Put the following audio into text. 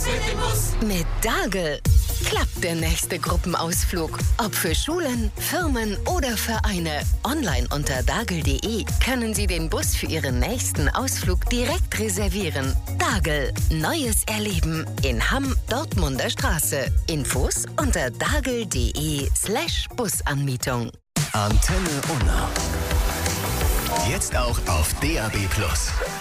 Mit Dagel klappt der nächste Gruppenausflug. Ob für Schulen, Firmen oder Vereine. Online unter dagel.de können Sie den Bus für Ihren nächsten Ausflug direkt reservieren. Dagel, neues Erleben in Hamm, Dortmunder Straße. Infos unter dagel.de/Busanmietung. Antenne Unna. Jetzt auch auf DAB+.